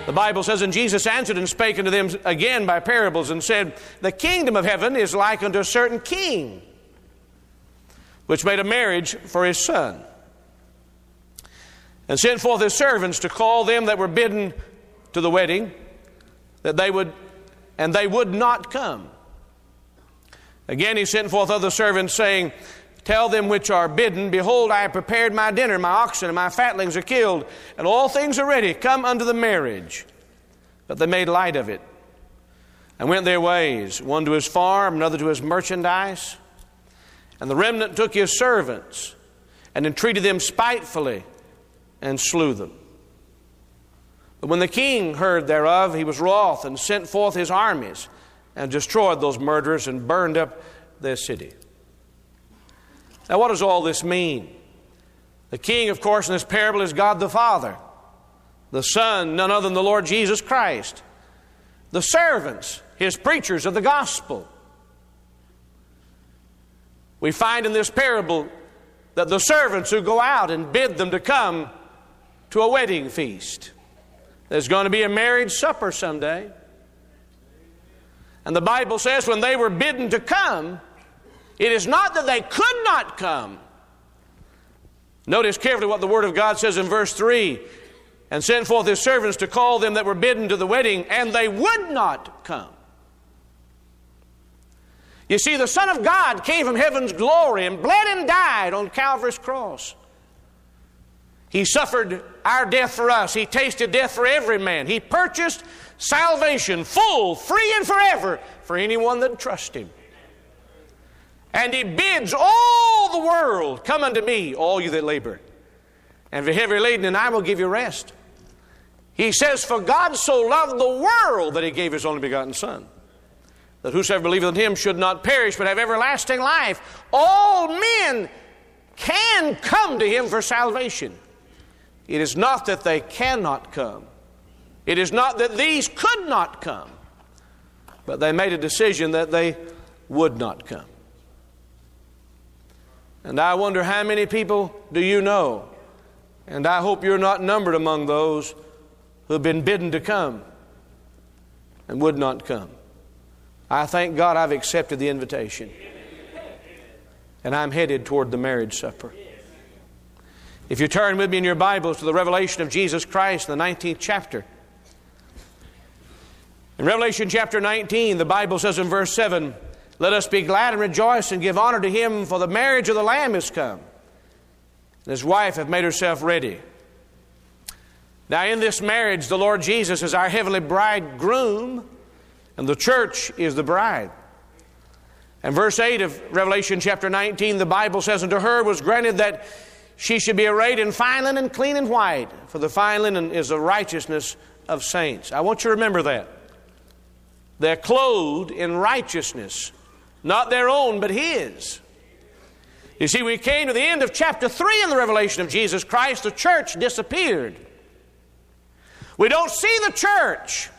The Bible says, and Jesus answered and spake unto them again by parables, and said, the kingdom of heaven is like unto a certain king, which made a marriage for his son, and sent forth his servants to call them that were bidden to the wedding, and they would not come. Again he sent forth other servants, saying, tell them which are bidden, behold, I have prepared my dinner, my oxen and my fatlings are killed, and all things are ready. Come unto the marriage. But they made light of it, and went their ways, one to his farm, another to his merchandise. And the remnant took his servants, and entreated them spitefully, and slew them. But when the king heard thereof, he was wroth, and sent forth his armies, and destroyed those murderers, and burned up their city. Now, what does all this mean? The king, of course, in this parable is God the Father. The Son, none other than the Lord Jesus Christ. The servants, his preachers of the gospel. We find in this parable that the servants who go out and bid them to come to a wedding feast. There's going to be a marriage supper someday. And the Bible says when they were bidden to come, it is not that they could not come. Notice carefully what the Word of God says in verse 3. And sent forth his servants to call them that were bidden to the wedding, and they would not come. You see, the Son of God came from heaven's glory and bled and died on Calvary's cross. He suffered our death for us. He tasted death for every man. He purchased salvation, full, free, and forever for anyone that trusts him. And he bids all the world, come unto me, all you that labor and be heavy laden, and I will give you rest. He says, for God so loved the world that he gave his only begotten Son, that whosoever believeth in him should not perish, but have everlasting life. All men can come to him for salvation. It is not that they cannot come. It is not that these could not come. But they made a decision that they would not come. And I wonder how many people do you know? And I hope you're not numbered among those who have been bidden to come and would not come. I thank God I've accepted the invitation. And I'm headed toward the marriage supper. If you turn with me in your Bibles to the revelation of Jesus Christ in the 19th chapter. In Revelation chapter 19, the Bible says in verse 7, let us be glad and rejoice and give honor to him, for the marriage of the Lamb is come, and his wife hath made herself ready. Now in this marriage, the Lord Jesus is our heavenly bridegroom, and the church is the bride. And verse 8 of Revelation chapter 19, the Bible says, unto her was granted that she should be arrayed in fine linen and clean and white, for the fine linen is the righteousness of saints. I want you to remember that. They're clothed in righteousness, not their own, but his. You see, we came to the end of chapter 3 in the revelation of Jesus Christ. The church disappeared. We don't see the church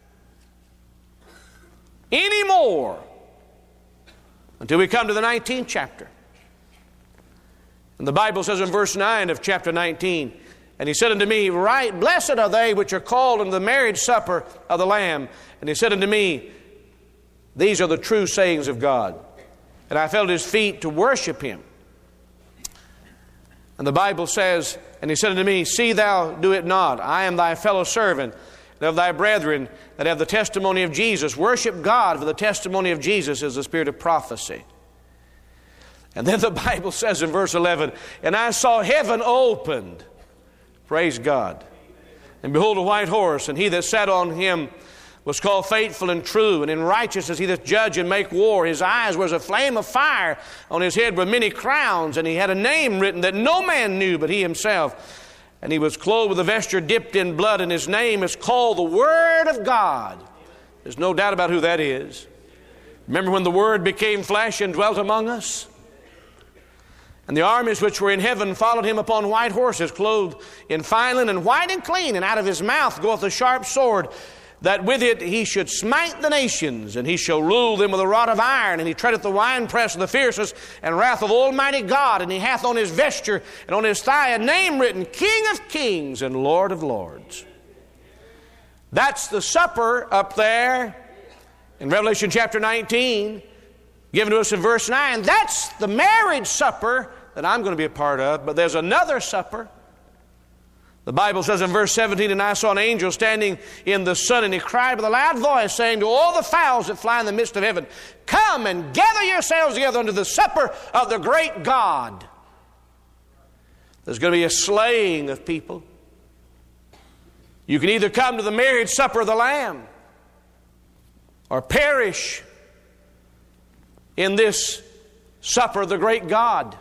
anymore until we come to the 19th chapter. And the Bible says in verse 9 of chapter 19, and he said unto me, right, blessed are they which are called unto the marriage supper of the Lamb. And he said unto me, these are the true sayings of God. And I fell at his feet to worship him. And the Bible says, and he said unto me, see thou do it not. I am thy fellow servant and of thy brethren that have the testimony of Jesus. Worship God, for the testimony of Jesus is the spirit of prophecy. And then the Bible says in verse 11, and I saw heaven opened. Praise God. And behold, a white horse, and he that sat on him was called Faithful and True, and in righteousness he doth judge and make war. His eyes were as a flame of fire, on his head were many crowns, and he had a name written that no man knew but he himself. And he was clothed with a vesture dipped in blood, and his name is called the Word of God. There's no doubt about who that is. Remember when the Word became flesh and dwelt among us? And the armies which were in heaven followed him upon white horses, clothed in fine linen, white and clean. And out of his mouth goeth a sharp sword, that with it he should smite the nations, and he shall rule them with a rod of iron. And he treadeth the winepress of the fierceness and wrath of Almighty God. And he hath on his vesture and on his thigh a name written, King of Kings and Lord of Lords. That's the supper up there in Revelation chapter 19, given to us in verse 9. That's the marriage supper that I'm going to be a part of. But there's another supper. The Bible says in verse 17, and I saw an angel standing in the sun, and he cried with a loud voice, saying to all the fowls that fly in the midst of heaven, come and gather yourselves together unto the supper of the great God. There's going to be a slaying of people. You can either come to the marriage supper of the Lamb or perish in this supper of the great God.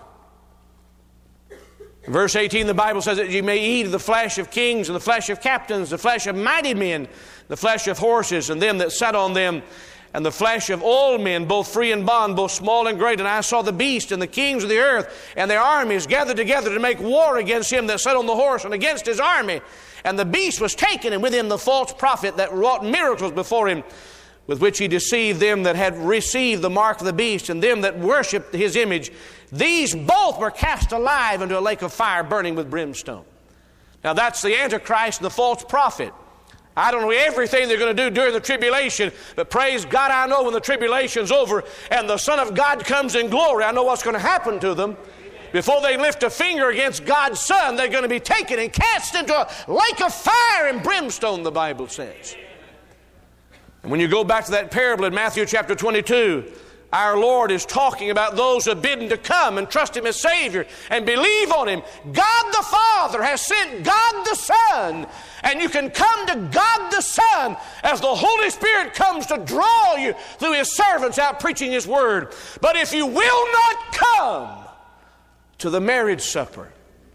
In verse 18, the Bible says that you may eat of the flesh of kings and the flesh of captains, the flesh of mighty men, the flesh of horses and them that sat on them, and the flesh of all men, both free and bond, both small and great. And I saw the beast and the kings of the earth and their armies gathered together to make war against him that sat on the horse and against his army. And the beast was taken, and with him the false prophet that wrought miracles before him, with which he deceived them that had received the mark of the beast and them that worshipped his image. These both were cast alive into a lake of fire burning with brimstone. Now that's the Antichrist and the false prophet. I don't know everything they're going to do during the tribulation, but praise God, I know when the tribulation's over and the Son of God comes in glory, I know what's going to happen to them. Before they lift a finger against God's Son, they're going to be taken and cast into a lake of fire and brimstone, the Bible says. And when you go back to that parable in Matthew chapter 22, our Lord is talking about those who are bidden to come and trust Him as Savior and believe on Him. God the Father has sent God the Son, and you can come to God the Son as the Holy Spirit comes to draw you through His servants out preaching His Word. But if you will not come to the marriage supper,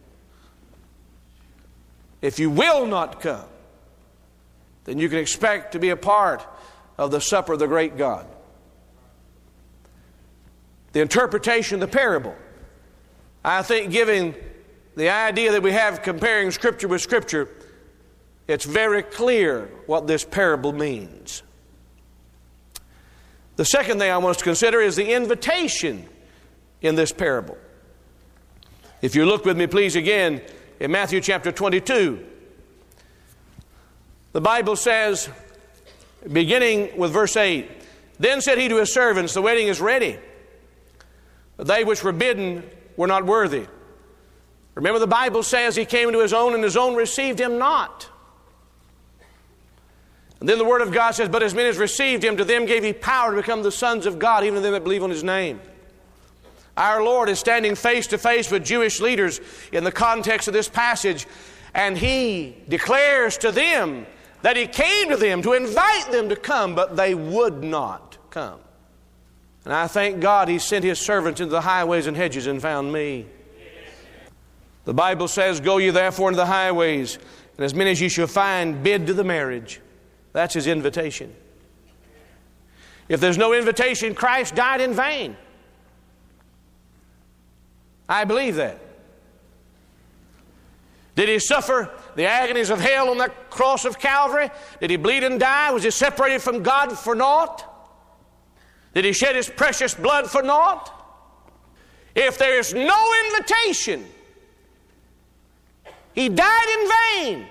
if you will not come, then you can expect to be a part of the supper of the great God. The interpretation of the parable, I think, giving the idea that we have comparing Scripture with Scripture, it's very clear what this parable means. The second thing I want us to consider is the invitation in this parable. If you look with me, please, again, in Matthew chapter 22, the Bible says, beginning with verse 8, then said he to his servants, the wedding is ready, but they which were bidden were not worthy. Remember, the Bible says he came into his own, and his own received him not. And then the Word of God says, but as many as received him, to them gave he power to become the sons of God, even to them that believe on his name. Our Lord is standing face to face with Jewish leaders in the context of this passage, and he declares to them that he came to them to invite them to come, but they would not come. And I thank God he sent his servants into the highways and hedges and found me. The Bible says, go ye therefore into the highways, and as many as ye shall find, bid to the marriage. That's his invitation. If there's no invitation, Christ died in vain. I believe that. Did he suffer the agonies of hell on that cross of Calvary? Did he bleed and die? Was he separated from God for naught? Did he shed his precious blood for naught? If there is no invitation, he died in vain.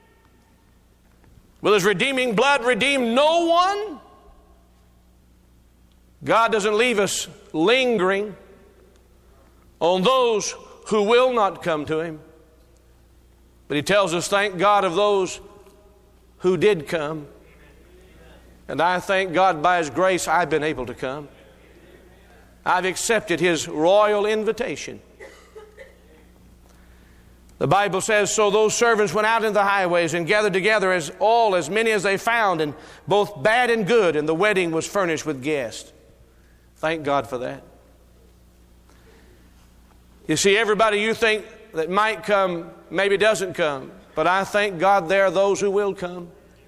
Will his redeeming blood redeem no one? God doesn't leave us lingering on those who will not come to him. But he tells us, thank God of those who did come. And I thank God by his grace I've been able to come. I've accepted his royal invitation. The Bible says, so those servants went out into the highways and gathered together as many as they found, and both bad and good, and the wedding was furnished with guests. Thank God for that. You see, everybody you think that might come maybe doesn't come, but I thank God there are those who will come.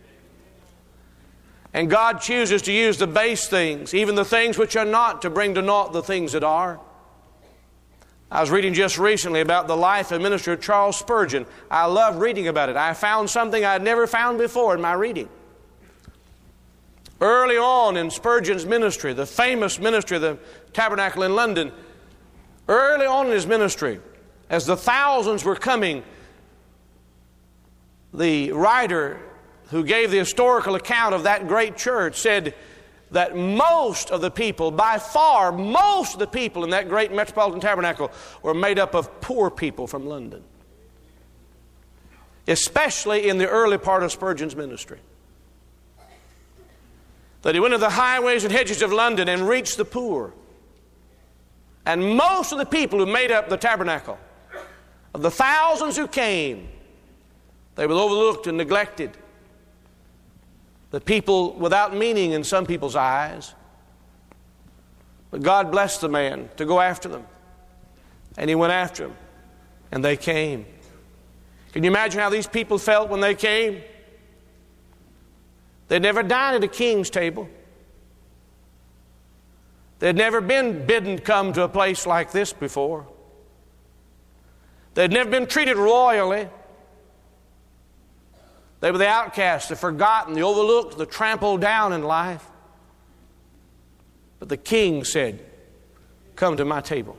And God chooses to use the base things, even the things which are not, to bring to naught the things that are. I was reading just recently about the life and ministry of Charles Spurgeon. I love reading about it. I found something I'd never found before in my reading. Early on in Spurgeon's ministry, the famous ministry of the Tabernacle in London, early on in his ministry, as the thousands were coming, the writer who gave the historical account of that great church, said that most of the people, by far most of the people in that great Metropolitan Tabernacle were made up of poor people from London, especially in the early part of Spurgeon's ministry. That he went to the highways and hedges of London and reached the poor. And most of the people who made up the tabernacle, of the thousands who came, they were overlooked and neglected. The people without meaning in some people's eyes. But God blessed the man to go after them. And he went after them. And they came. Can you imagine how these people felt when they came? They'd never dined at a king's table. They'd never been bidden to come to a place like this before. They'd never been treated royally. They were the outcasts, the forgotten, the overlooked, the trampled down in life. But the king said, "Come to my table."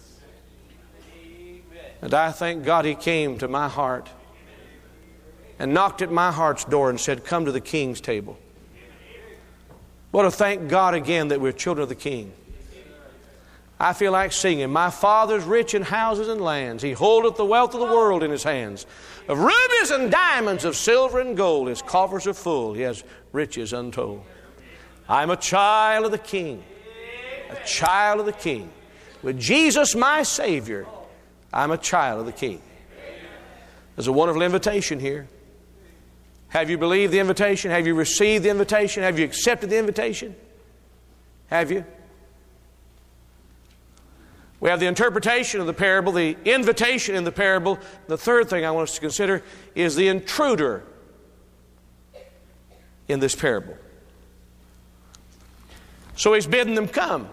And I thank God he came to my heart and knocked at my heart's door and said, "Come to the king's table." What to thank God again that we're children of the King. I feel like singing, "My Father's rich in houses and lands. He holdeth the wealth of the world in his hands. Of rubies and diamonds, of silver and gold, his coffers are full. He has riches untold." I'm a child of the King. A child of the King. With Jesus my Savior, I'm a child of the King. There's a wonderful invitation here. Have you believed the invitation? Have you received the invitation? Have you accepted the invitation? Have you? We have the interpretation of the parable, the invitation in the parable. The third thing I want us to consider is the intruder in this parable. So he's bidding them come.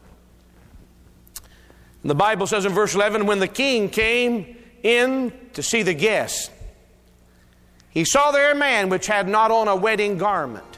And the Bible says in verse 11, when the king came in to see the guests, he saw there a man which had not on a wedding garment.